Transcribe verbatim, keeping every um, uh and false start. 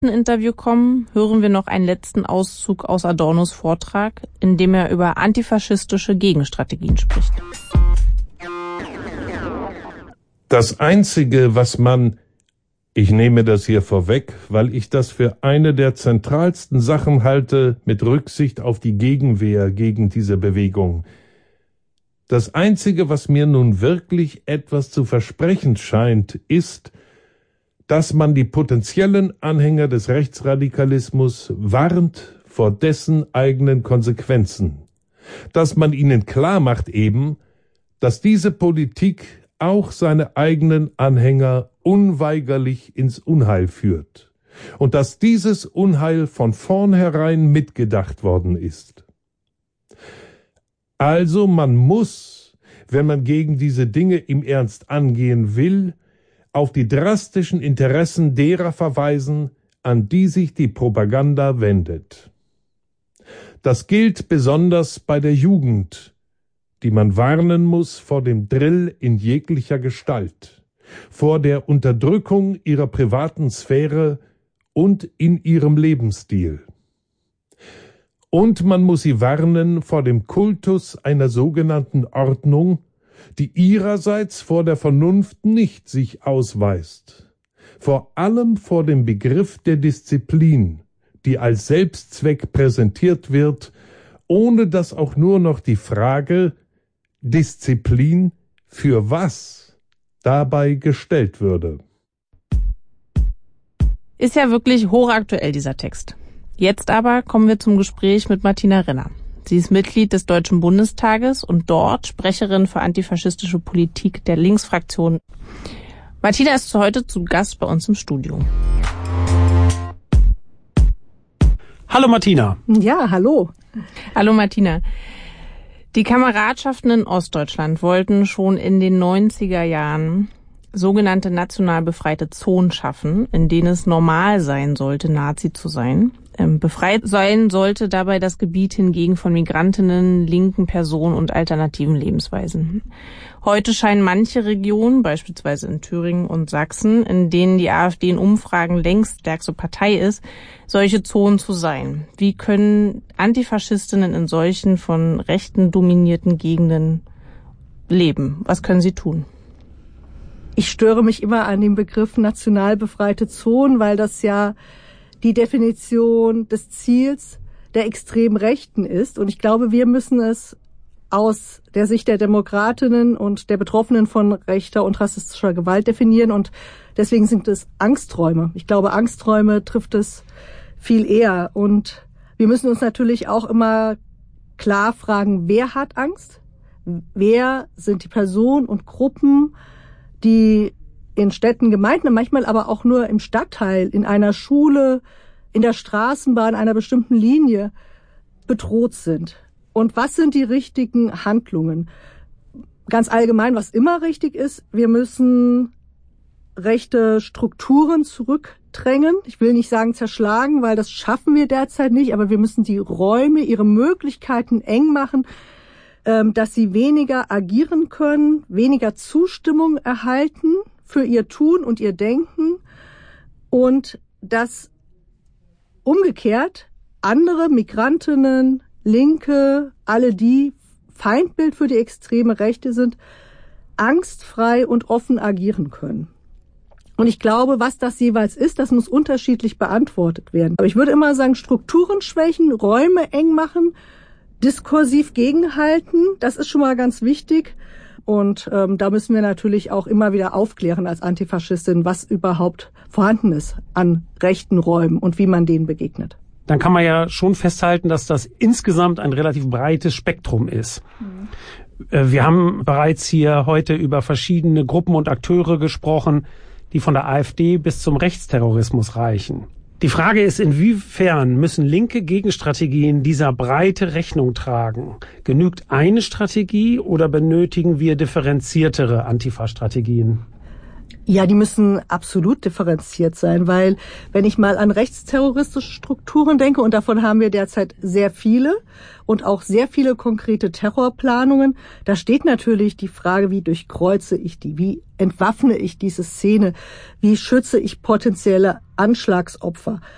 Interview kommen, hören wir noch einen letzten Auszug aus Adornos Vortrag, in dem er über antifaschistische Gegenstrategien spricht. Das Einzige, was man, ich nehme das hier vorweg, weil ich das für eine der zentralsten Sachen halte mit Rücksicht auf die Gegenwehr gegen diese Bewegung. Das Einzige, was mir nun wirklich etwas zu versprechen scheint, ist, dass man die potenziellen Anhänger des Rechtsradikalismus warnt vor dessen eigenen Konsequenzen. Dass man ihnen klar macht eben, dass diese Politik auch seine eigenen Anhänger unweigerlich ins Unheil führt und dass dieses Unheil von vornherein mitgedacht worden ist. Also man muss, wenn man gegen diese Dinge im Ernst angehen will, auf die drastischen Interessen derer verweisen, an die sich die Propaganda wendet. Das gilt besonders bei der Jugend, die man warnen muss vor dem Drill in jeglicher Gestalt, vor der Unterdrückung ihrer privaten Sphäre und in ihrem Lebensstil. Und man muss sie warnen vor dem Kultus einer sogenannten Ordnung, die ihrerseits vor der Vernunft nicht sich ausweist, vor allem vor dem Begriff der Disziplin, die als Selbstzweck präsentiert wird, ohne dass auch nur noch die Frage Disziplin für was dabei gestellt würde. Ist ja wirklich hochaktuell, dieser Text. Jetzt aber kommen wir zum Gespräch mit Martina Renner. Sie ist Mitglied des Deutschen Bundestages und dort Sprecherin für antifaschistische Politik der Linksfraktion. Martina ist heute zu Gast bei uns im Studio. Hallo Martina. Ja, hallo. Hallo Martina. Die Kameradschaften in Ostdeutschland wollten schon in den neunziger Jahren sogenannte national befreite Zonen schaffen, in denen es normal sein sollte, Nazi zu sein. Befreit sein sollte dabei das Gebiet hingegen von Migrantinnen, linken Personen und alternativen Lebensweisen. Heute scheinen manche Regionen, beispielsweise in Thüringen und Sachsen, in denen die AfD in Umfragen längst stärkste Partei ist, solche Zonen zu sein. Wie können Antifaschistinnen in solchen von Rechten dominierten Gegenden leben? Was können sie tun? Ich störe mich immer an dem Begriff national befreite Zonen, weil das ja die Definition des Ziels der extremen Rechten ist. Und ich glaube, wir müssen es aus der Sicht der Demokratinnen und der Betroffenen von rechter und rassistischer Gewalt definieren. Und deswegen sind es Angsträume. Ich glaube, Angsträume trifft es viel eher. Und wir müssen uns natürlich auch immer klar fragen, wer hat Angst? Wer sind die Personen und Gruppen, die in Städten, Gemeinden, manchmal aber auch nur im Stadtteil, in einer Schule, in der Straßenbahn, einer bestimmten Linie bedroht sind. Und was sind die richtigen Handlungen? Ganz allgemein, was immer richtig ist, wir müssen rechte Strukturen zurückdrängen. Ich will nicht sagen zerschlagen, weil das schaffen wir derzeit nicht, aber wir müssen die Räume, ihre Möglichkeiten eng machen, dass sie weniger agieren können, weniger Zustimmung erhalten für ihr Tun und ihr Denken und dass umgekehrt andere Migrantinnen, Linke, alle die Feindbild für die extreme Rechte sind, angstfrei und offen agieren können. Und ich glaube, was das jeweils ist, das muss unterschiedlich beantwortet werden. Aber ich würde immer sagen, Strukturen schwächen, Räume eng machen, diskursiv gegenhalten, das ist schon mal ganz wichtig. Und ähm, da müssen wir natürlich auch immer wieder aufklären als Antifaschistin, was überhaupt vorhanden ist an rechten Räumen und wie man denen begegnet. Dann kann man ja schon festhalten, dass das insgesamt ein relativ breites Spektrum ist. Mhm. Wir haben bereits hier heute über verschiedene Gruppen und Akteure gesprochen, die von der AfD bis zum Rechtsterrorismus reichen. Die Frage ist, inwiefern müssen linke Gegenstrategien dieser Breite Rechnung tragen? Genügt eine Strategie oder benötigen wir differenziertere Antifa-Strategien? Ja, die müssen absolut differenziert sein, weil wenn ich mal an rechtsterroristische Strukturen denke, und davon haben wir derzeit sehr viele und auch sehr viele konkrete Terrorplanungen, da steht natürlich die Frage, wie durchkreuze ich die, wie entwaffne ich diese Szene, wie schütze ich potenzielle Anschlagsopfer.